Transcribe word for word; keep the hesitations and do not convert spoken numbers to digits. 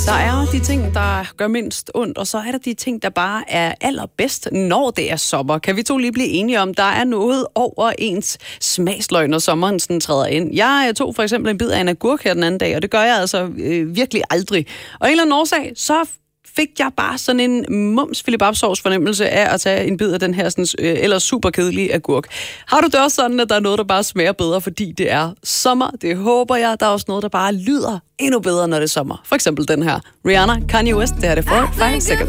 Der er de ting, der gør mindst ondt, og så er der de ting, der bare er allerbedst, når det er sommer. Kan vi to lige blive enige om, der er noget over ens smagsløg, når sommeren sådan træder ind? Jeg tog for eksempel en bid af en agurk her den anden dag, og det gør jeg altså øh, virkelig aldrig. Og en eller anden årsag, så fik jeg bare sådan en mums filibabsovs fornemmelse af at tage en bid af den her sådan, øh, ellers super kedelige agurk. Har du det også sådan, at der er noget, der bare smager bedre, fordi det er sommer? Det håber jeg. Der er også noget, der bare lyder endnu bedre, når det er sommer. For eksempel den her. Rihanna, Kanye West, det her det for five seconds.